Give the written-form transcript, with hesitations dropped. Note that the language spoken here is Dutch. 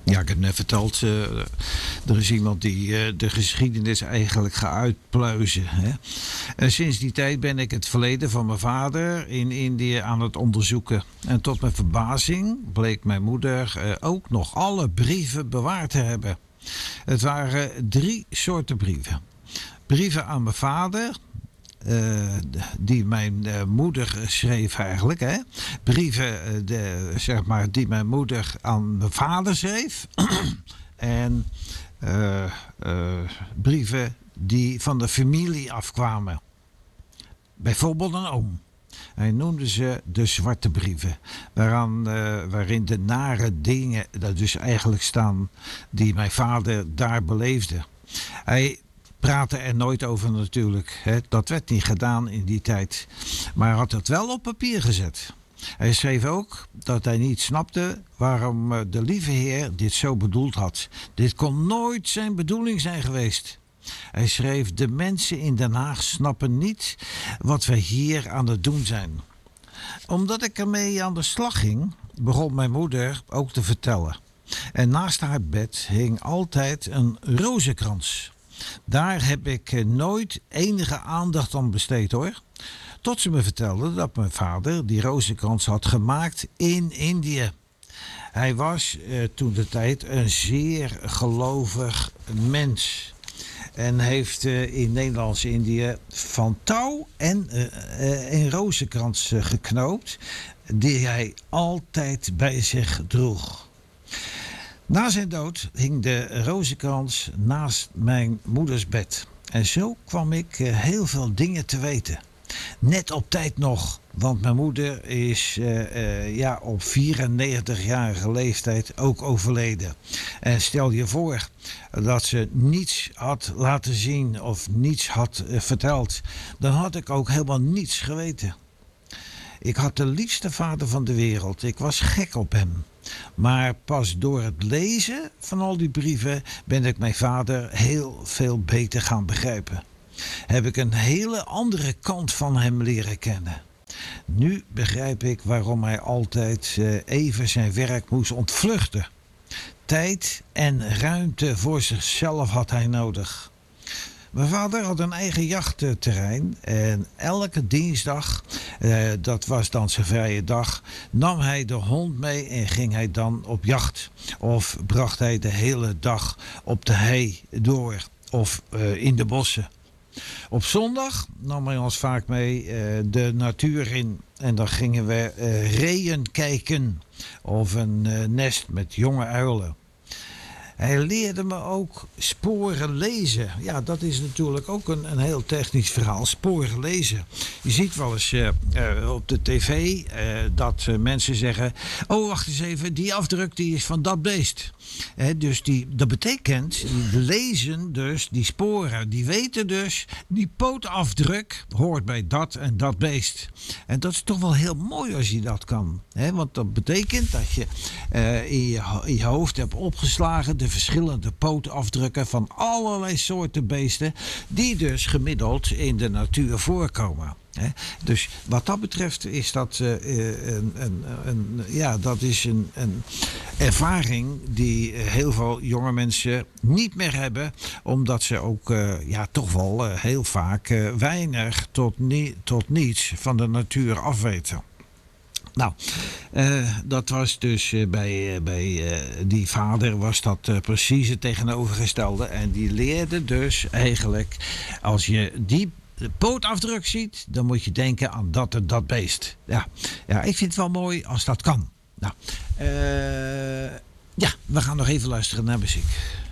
Ja, ik heb net verteld, er is iemand die de geschiedenis eigenlijk gaat uitpluizen. Hè? Sinds die tijd ben ik het verleden van mijn vader in Indië aan het onderzoeken. En tot mijn verbazing bleek mijn moeder ook nog alle brieven bewaard te hebben. Het waren 3 soorten brieven. Brieven aan mijn vader, die mijn moeder schreef eigenlijk. Hè? Brieven zeg maar, die mijn moeder aan mijn vader schreef. En brieven die van de familie afkwamen. Bijvoorbeeld een oom. Hij noemde ze de zwarte brieven. Waarin de nare dingen dus eigenlijk staan die mijn vader daar beleefde. Hij praatte er nooit over natuurlijk. Hè. Dat werd niet gedaan in die tijd. Maar hij had het wel op papier gezet. Hij schreef ook dat hij niet snapte waarom de lieve Heer dit zo bedoeld had. Dit kon nooit zijn bedoeling zijn geweest. Hij schreef: de mensen in Den Haag snappen niet wat we hier aan het doen zijn. Omdat ik ermee aan de slag ging, begon mijn moeder ook te vertellen. En naast haar bed hing altijd een rozenkrans. Daar heb ik nooit enige aandacht aan besteed hoor. Tot ze me vertelde dat mijn vader die rozenkrans had gemaakt in Indië. Hij was toen de tijd een zeer gelovig mens. En heeft in Nederlands-Indië van touw en een rozenkrans geknoopt. Die hij altijd bij zich droeg. Na zijn dood hing de rozenkrans naast mijn moeders bed. En zo kwam ik heel veel dingen te weten. Net op tijd nog, want mijn moeder is op 94-jarige leeftijd ook overleden. En stel je voor dat ze niets had laten zien of niets had verteld. Dan had ik ook helemaal niets geweten. Ik had de liefste vader van de wereld. Ik was gek op hem. Maar pas door het lezen van al die brieven ben ik mijn vader heel veel beter gaan begrijpen. Heb ik een hele andere kant van hem leren kennen. Nu begrijp ik waarom hij altijd even zijn werk moest ontvluchten. Tijd en ruimte voor zichzelf had hij nodig. Mijn vader had een eigen jachtterrein en elke dinsdag, dat was dan zijn vrije dag, nam hij de hond mee en ging hij dan op jacht. Of bracht hij de hele dag op de hei door of in de bossen. Op zondag nam hij ons vaak mee de natuur in en dan gingen we reeën kijken of een nest met jonge uilen. Hij leerde me ook sporen lezen. Ja, dat is natuurlijk ook een heel technisch verhaal. Sporen lezen. Je ziet wel eens op de tv dat mensen zeggen: oh, wacht eens even, die afdruk die is van dat beest. Dus dat betekent, die lezen dus die sporen. Die weten dus, die pootafdruk hoort bij dat en dat beest. En dat is toch wel heel mooi als je dat kan. Want dat betekent dat je in je hoofd hebt opgeslagen de verschillende pootafdrukken van allerlei soorten beesten die dus gemiddeld in de natuur voorkomen. Dus wat dat betreft is dat een ervaring die heel veel jonge mensen niet meer hebben, omdat ze ook toch wel heel vaak weinig tot niets van de natuur afweten. Nou, dat was dus bij die vader was dat precies het tegenovergestelde. En die leerde dus eigenlijk, als je die pootafdruk ziet, dan moet je denken aan dat en dat beest. Ja, ik vind het wel mooi als dat kan. Nou, we gaan nog even luisteren naar muziek.